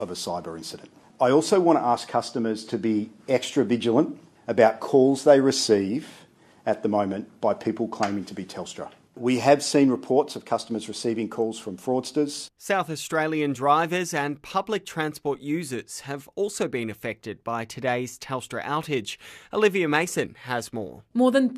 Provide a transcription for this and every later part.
of a cyber incident. I also want to ask customers to be extra vigilant about calls they receive at the moment by people claiming to be Telstra. We have seen reports of customers receiving calls from fraudsters. South Australian drivers and public transport users have also been affected by today's Telstra outage. Olivia Mason has more. More than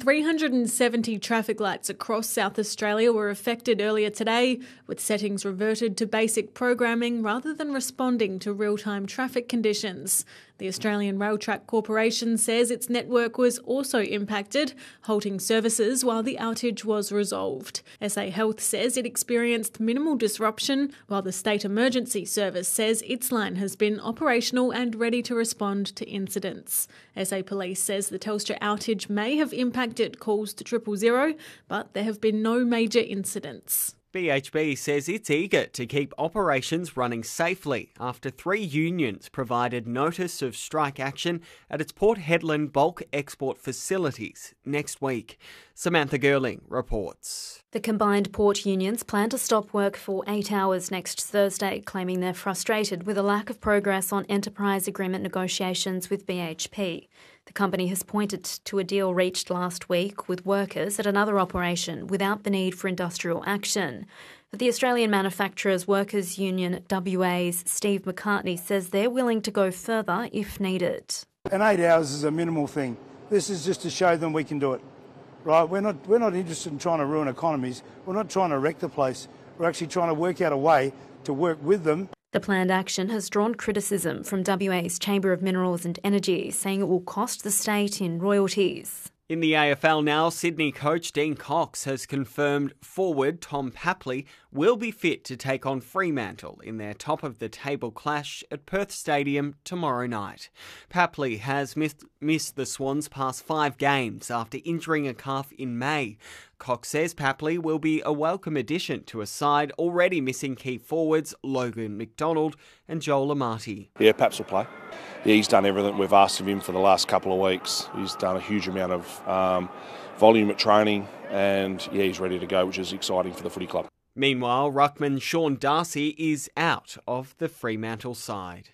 370 traffic lights across South Australia were affected earlier today, with settings reverted to basic programming rather than responding to real-time traffic conditions. The Australian Rail Track Corporation says its network was also impacted, halting services while the outage was resolved. SA Health says it experienced minimal disruption, while the State Emergency Service says its line has been operational and ready to respond to incidents. SA Police says the Telstra outage may have impacted calls to 000, but there have been no major incidents. BHP says it's eager to keep operations running safely after 3 unions provided notice of strike action at its Port Hedland bulk export facilities next week. Samantha Girling reports. The combined port unions plan to stop work for 8 hours next Thursday, claiming they're frustrated with a lack of progress on enterprise agreement negotiations with BHP. The company has pointed to a deal reached last week with workers at another operation without the need for industrial action. But the Australian Manufacturers Workers Union WA's Steve McCartney says they're willing to go further if needed. And 8 hours is a minimal thing. This is just to show them we can do it. Right? We're not interested in trying to ruin economies. We're not trying to wreck the place. We're actually trying to work out a way to work with them. The planned action has drawn criticism from WA's Chamber of Minerals and Energy, saying it will cost the state in royalties. In the AFL now, Sydney coach Dean Cox has confirmed forward Tom Papley will be fit to take on Fremantle in their top-of-the-table clash at Perth Stadium tomorrow night. Papley has missed the Swans past 5 games after injuring a calf in May. Cox says Papley will be a welcome addition to a side already missing key forwards Logan McDonald and Joel Amati. Yeah, Paps will play. Yeah, he's done everything we've asked of him for the last couple of weeks. He's done a huge amount of volume at training and yeah, he's ready to go, which is exciting for the footy club. Meanwhile, ruckman Sean Darcy is out of the Fremantle side.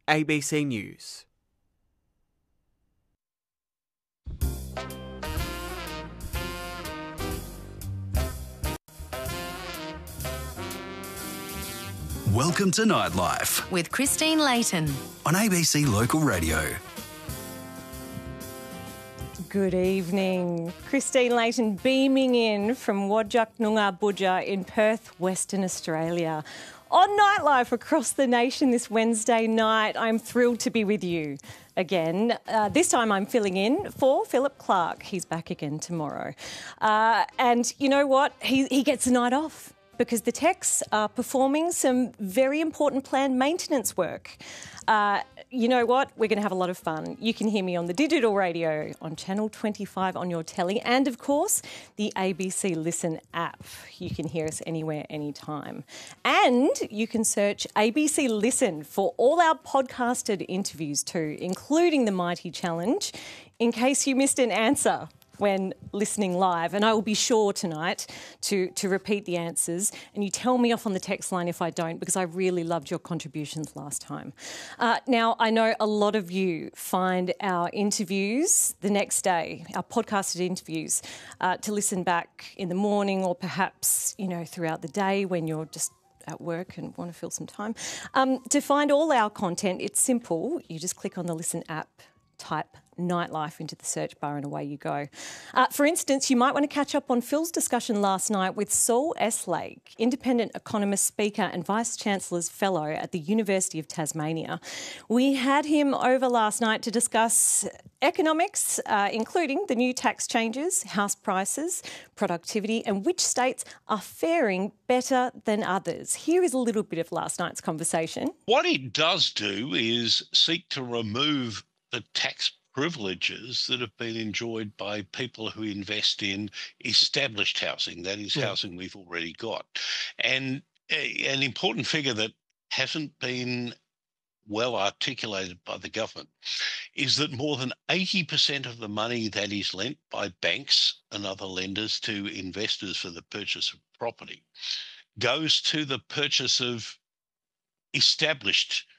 ABC News. Welcome to Nightlife with Christine Layton on ABC Local Radio. Good evening. Christine Layton beaming in from Whadjuk Noongar Budja in Perth, Western Australia. On Nightlife across the nation this Wednesday night, I'm thrilled to be with you again. This time I'm filling in for Philip Clark. He's back again tomorrow. And you know what? He gets a night off, because the techs are performing some very important planned maintenance work. You know what? We're going to have a lot of fun. You can hear me on the digital radio, on Channel 25 on your telly, and of course, the ABC Listen app. You can hear us anywhere, anytime. And you can search ABC Listen for all our podcasted interviews too, including the Mighty Challenge, in case you missed an answer when listening live, and I will be sure tonight to repeat the answers, and you tell me off on the text line if I don't, because I really loved your contributions last time. Now, I know a lot of you find our interviews the next day, our podcasted interviews, to listen back in the morning or perhaps, throughout the day when you're just at work and want to fill some time. To find all our content, it's simple. You just click on the Listen app, type Nightlife into the search bar and away you go. For instance, you might want to catch up on Phil's discussion last night with Saul S. Lake, independent economist, speaker and Vice-Chancellor's Fellow at the University of Tasmania. We had him over last night to discuss economics, including the new tax changes, house prices, productivity and which states are faring better than others. Here is a little bit of last night's conversation. What it does do is seek to remove the tax privileges that have been enjoyed by people who invest in established housing, that is housing we've already got. And an important figure that hasn't been well articulated by the government is that more than 80% of the money that is lent by banks and other lenders to investors for the purchase of property goes to the purchase of established